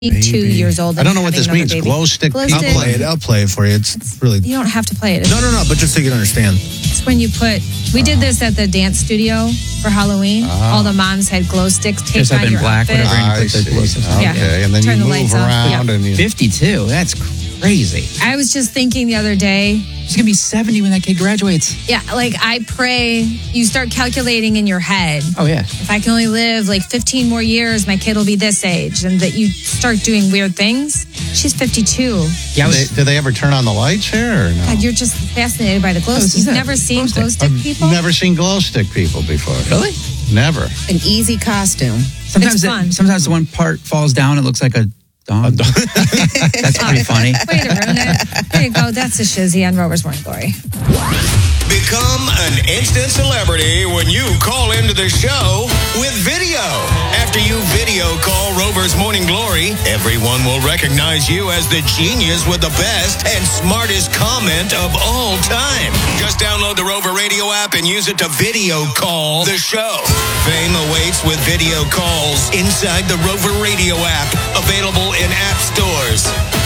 years old. I don't know what this means. Glow stick. Glow people. stick. I'll play it for you. It's really. You don't have to play it. No, but just so you can understand. It's when you put. We did this at the dance studio for Halloween. All the moms had glow sticks taped Just on up in your black, outfit. whatever, and you put the glow sticks on. Yeah. Okay, and then Turn you the move lights off. around Yeah. and you. 52. That's crazy. I was just thinking the other day. She's gonna be 70 when that kid graduates. Yeah, like I pray you start calculating in your head. Oh yeah. If I can only live like 15 more years, my kid will be this age, and that you start doing weird things. She's 52. Yeah. Do they ever turn on the lights here or no? God, you're just fascinated by the glow stick. You've never seen glow stick people? Never seen glow stick people before. Really? Never. An easy costume. Sometimes It's fun. sometimes the one part falls down. It looks like a dog. That's pretty funny. Way to ruin it. There you go. That's a shizzy on Rover's Morning Glory. Become an instant celebrity when you call into the show with video. After you video call Rover's Morning Glory, everyone will recognize you as the genius with the best and smartest comment of all time. Just download the Rover Radio app and use it to video call the show. Fame awaits with video calls inside the Rover Radio app, available in app stores.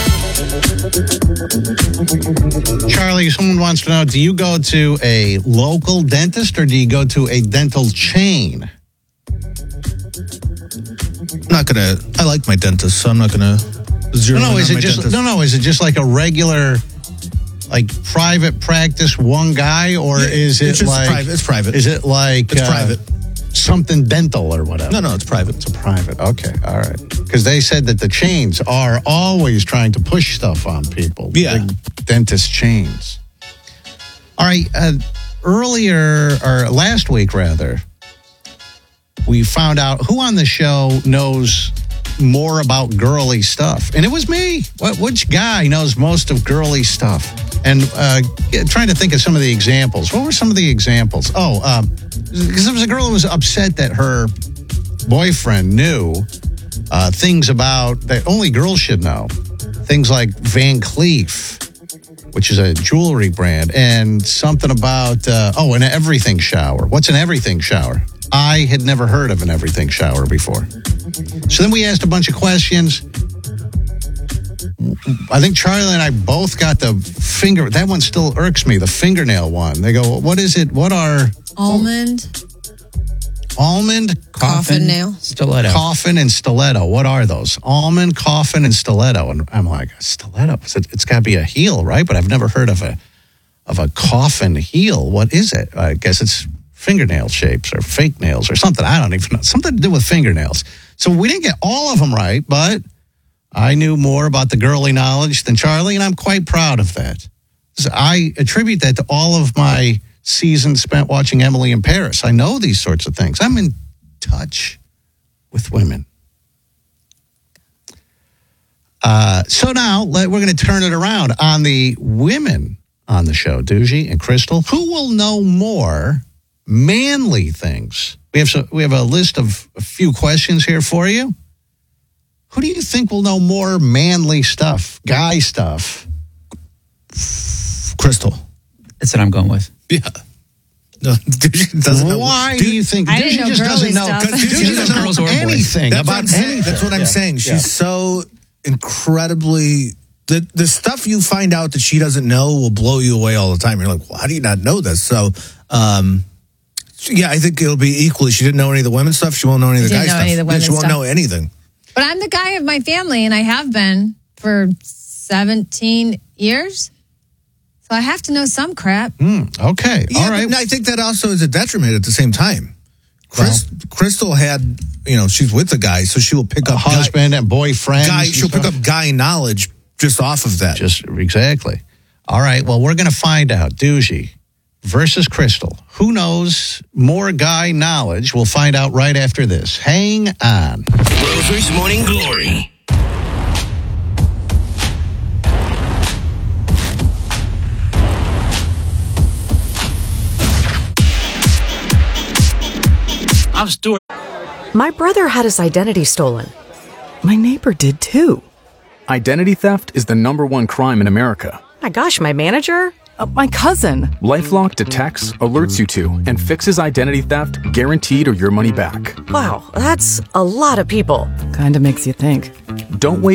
Charlie, someone wants to know, do you go to a local dentist or do you go to a dental chain? I like my dentist, so I'm not gonna zero in on my dentist. Is it just like a regular, like private practice, one guy, or is it it's just like private? It's private. Is it like It's private. something dental or whatever? No, it's private. It's a private. Okay, all right. Because they said that the chains are always trying to push stuff on people. Yeah. Big dentist chains. All right. Earlier, or last week rather, we found out who on the show knows more about girly stuff. And it was me. Which guy knows most of girly stuff? And trying to think of some of the examples. What were some of the examples? Because there was a girl who was upset that her boyfriend knew things about that only girls should know. Things like Van Cleef, which is a jewelry brand, and something about, an everything shower. What's an everything shower? I had never heard of an everything shower before. So then we asked a bunch of questions. I think Charlie and I both got the finger. That one still irks me, the fingernail one. They go, what is it? What are... Almond, Coffin nail. Stiletto. Coffin and stiletto. What are those? Almond, coffin, and stiletto. And I'm like, stiletto? It's got to be a heel, right? But I've never heard of a coffin heel. What is it? I guess it's fingernail shapes or fake nails or something. I don't even know. Something to do with fingernails. So we didn't get all of them right, but I knew more about the girly knowledge than Charlie, and I'm quite proud of that. So I attribute that to all of my seasons spent watching Emily in Paris. I know these sorts of things. I'm in touch with women. So now we're going to turn it around on the women on the show, Doogie and Crystal. Who will know more manly things? We have a list of a few questions here for you. Who do you think will know more manly stuff, guy stuff? Crystal. That's what I'm going with. Yeah. No, Doogie doesn't know. Why do you think I didn't Doogie know just girly doesn't know? stuff. Because Doogie doesn't Girls know or boys. anything about anything. That's what I'm saying. She's so incredibly... The stuff you find out that she doesn't know will blow you away all the time. You're like, well, how do you not know this? So, I think it'll be equally. She didn't know any of the women's stuff. She won't know any of the guy stuff. Any of the women's she won't stuff. know anything. But I'm the guy of my family, and I have been for 17 years. So I have to know some crap. Okay. Yeah, All right. but I think that also is a detriment at the same time. Crystal had, she's with the guy, so she will pick up husband and boyfriend. She'll pick up guy knowledge just off of that. Just exactly. All right. Well, we're going to find out. Doogie versus Crystal. Who knows more guy knowledge? We'll find out right after this. Hang on. Rover's Morning Glory. I'm Stuart. My brother had his identity stolen. My neighbor did too. Identity theft is the #1 crime in America. My gosh, my manager? My cousin. LifeLock detects, alerts you to, and fixes identity theft guaranteed or your money back. Wow, that's a lot of people. Kinda makes you think. Don't wait